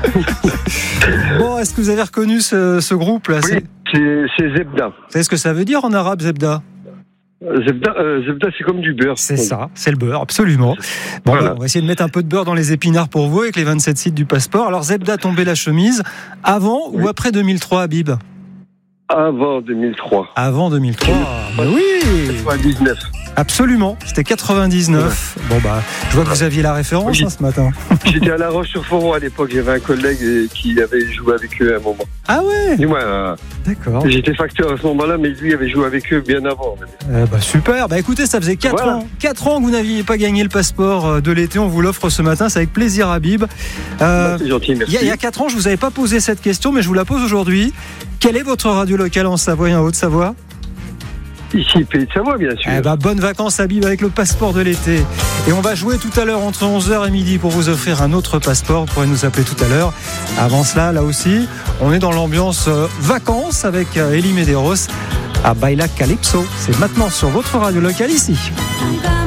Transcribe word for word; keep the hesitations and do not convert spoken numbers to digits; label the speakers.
Speaker 1: Bon, est-ce que vous avez reconnu ce, ce groupe-là?
Speaker 2: Oui,
Speaker 1: c'est...
Speaker 2: C'est, c'est Zebda.
Speaker 1: Vous savez ce que ça veut dire en arabe, Zebda?
Speaker 2: Zebda, euh, Zebda, c'est comme du beurre.
Speaker 1: C'est ça, c'est le beurre, absolument. Bon,
Speaker 2: Voilà.
Speaker 1: bah, on va essayer de mettre un peu de beurre dans les épinards pour vous avec les vingt-sept sites du passeport. Alors, Zebda tombait la chemise avant
Speaker 2: Oui.
Speaker 1: ou après deux mille trois, Habib?
Speaker 2: Avant deux mille trois.
Speaker 1: Avant deux mille trois, bah oui,
Speaker 2: quatre-vingt-dix-neuf.
Speaker 1: absolument, c'était quatre-vingt-dix-neuf. Bon, bah, je vois que vous aviez la référence
Speaker 2: Oui.
Speaker 1: hein, ce matin.
Speaker 2: J'étais à La Roche-sur-Foron à l'époque. J'avais un collègue qui avait joué avec eux à un moment.
Speaker 1: Ah ouais,
Speaker 2: Dis-moi, euh,
Speaker 1: d'accord.
Speaker 2: j'étais facteur à ce moment-là, mais lui avait joué avec eux bien avant.
Speaker 1: Euh, bah, super. Bah écoutez, ça faisait quatre
Speaker 2: Voilà.
Speaker 1: ans, quatre ans que vous n'aviez pas gagné le passeport euh, de l'été. On vous l'offre ce matin. C'est avec plaisir, Habib. Euh,
Speaker 2: Bah, c'est gentil,
Speaker 1: il
Speaker 2: merci.
Speaker 1: y, a, il y a quatre ans, je vous avais pas posé cette question, mais je vous la pose aujourd'hui. Quelle est votre radio locale en Savoie et en Haute-Savoie?
Speaker 2: Ici, Pays de Savoie, bien sûr.
Speaker 1: Eh ben, bonnes vacances, Habib, avec le passeport de l'été. Et on va jouer tout à l'heure entre onze heures et midi pour vous offrir un autre passeport. Vous pourrez nous appeler tout à l'heure. Avant cela, là aussi, on est dans l'ambiance euh, vacances avec euh, Elie Medeiros à Baila Calypso. C'est maintenant sur votre radio locale ici.